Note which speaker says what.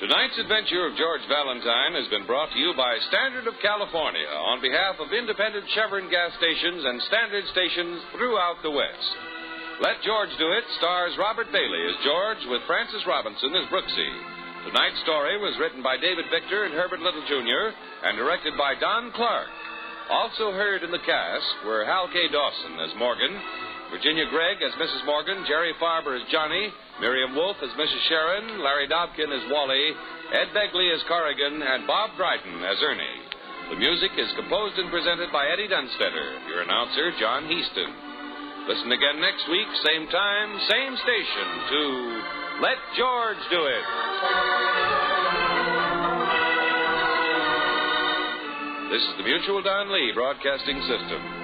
Speaker 1: Tonight's adventure of George Valentine has been brought to you by Standard of California on behalf of independent Chevron gas stations and Standard stations throughout the West. Let George Do It stars Robert Bailey as George with Francis Robinson as Brooksy. Tonight's story was written by David Victor and Herbert Little, Jr. and directed by Don Clark. Also heard in the cast were Hal K. Dawson as Morgan, Virginia Gregg as Mrs. Morgan, Jerry Farber as Johnny, Miriam Wolfe as Mrs. Sharon, Larry Dobkin as Wally, Ed Begley as Corrigan, and Bob Dryden as Ernie. The music is composed and presented by Eddie Dunstetter, your announcer, John Heaston. Listen again next week, same time, same station, to Let George Do It. This is the Mutual Don Lee Broadcasting System.